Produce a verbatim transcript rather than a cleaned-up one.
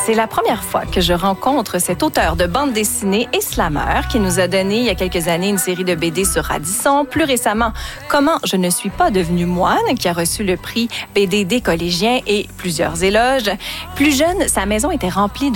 C'est la première fois que je rencontre cet auteur de bande dessinée et slammer qui nous a donné il y a quelques années une série de B D sur Radisson. Plus récemment, Comment je ne suis pas devenu moine, qui a reçu le prix B D des collégiens et plusieurs éloges. Plus jeune, sa maison était remplie de